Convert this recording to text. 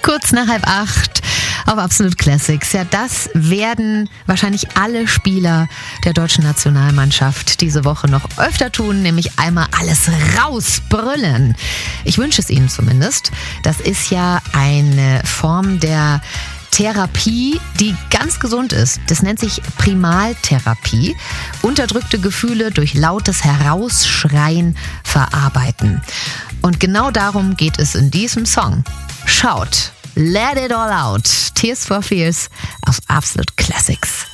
Kurz nach 7:30 auf Absolut Classics. Ja, das werden wahrscheinlich alle Spieler der deutschen Nationalmannschaft diese Woche noch öfter tun, nämlich einmal alles rausbrüllen. Ich wünsche es ihnen zumindest. Das ist ja eine Form der Therapie, die ganz gesund ist. Das nennt sich Primaltherapie. Unterdrückte Gefühle durch lautes Herausschreien verarbeiten. Und genau darum geht es in diesem Song. Schaut, let it all out. Tears for Fears auf Absolut Classics.